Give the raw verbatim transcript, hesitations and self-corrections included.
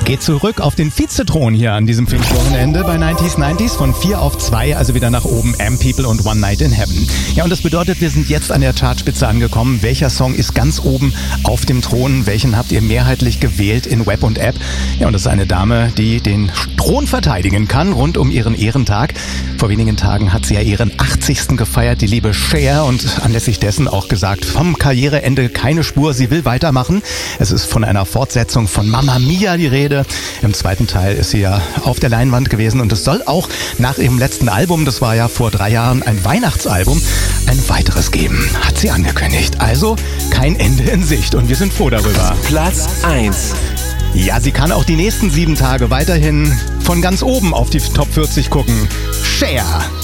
geht zurück auf den Vizethron hier an diesem Pfingstwochenende bei neunzig neunzig von vier auf zwei, also wieder nach oben. Am People und One Night in Heaven. Ja, und das bedeutet, wir sind jetzt an der Chartspitze angekommen. Welcher Song ist ganz oben auf dem Thron? Welchen habt ihr mehrheitlich gewählt in Web und App? Ja, und das ist eine Dame, die den Thron verteidigen kann rund um ihren Ehrentag. Vor wenigen Tagen hat sie ja ihren achtzigsten gefeiert, die liebe Cher, und anlässlich dessen auch gesagt, vom Karriereende keine Spur, sie will weitermachen. Es ist von einer Fortsetzung von Mamma Mia die Rede. Im zweiten Teil ist sie ja auf der Leinwand gewesen und es soll auch nach ihrem letzten Album, das war ja vor drei Jahren ein Weihnachtsalbum, ein weiteres geben, hat sie angekündigt. Also kein Ende in Sicht und wir sind froh darüber. Platz eins. Ja, sie kann auch die nächsten sieben Tage weiterhin von ganz oben auf die Top vierzig gucken. Cher.